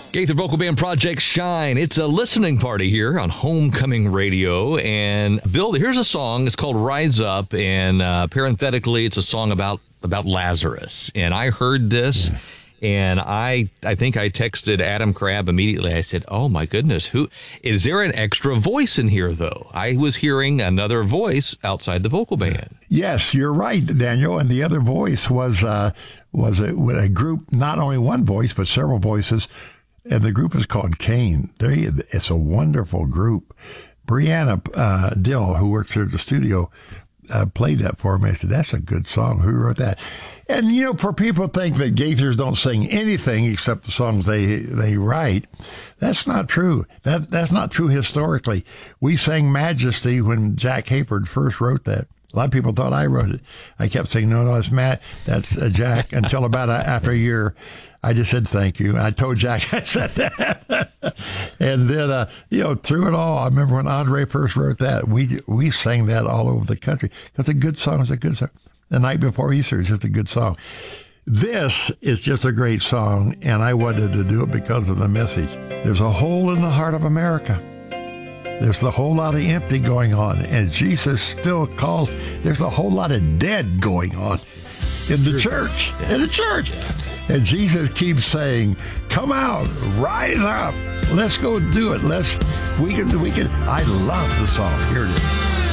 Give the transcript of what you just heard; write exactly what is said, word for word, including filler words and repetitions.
Gaither Vocal Band Project Shine. It's a listening party here on Homecoming Radio. And Bill, here's a song. It's called Rise Up. And uh, parenthetically, it's a song about, about Lazarus. And I heard this, yeah. and I I think I texted Adam Crabb immediately. I said, oh, my goodness, who is there an extra voice in here, though? I was hearing another voice outside the vocal band. Yes, you're right, Daniel. And the other voice was, uh, was a, a group, not only one voice, but several voices. And the group is called Cain. They, it's a wonderful group. Brianna uh, Dill, who works here at the studio, uh, played that for me. I said, that's a good song. Who wrote that? And, you know, for people who think that Gaithers don't sing anything except the songs they they write, that's not true. That That's not true historically. We sang Majesty when Jack Hayford first wrote that. A lot of people thought I wrote it. I kept saying, no, no, it's Matt. That's uh, Jack. Until about a, after a year, I just said, thank you. I told Jack I said that. And then, uh, you know, through it all, I remember when Andre first wrote that, we we sang that all over the country. It's a good song. It's a good song. The Night Before Easter is just a good song. This is just a great song, and I wanted to do it because of the message. There's a hole in the heart of America. There's a whole lot of empty going on, and Jesus still calls. There's a whole lot of dead going on in the church, in the church. And Jesus keeps saying, come out, rise up. Let's go do it. Let's, we can, we can. I love the song. Here it is.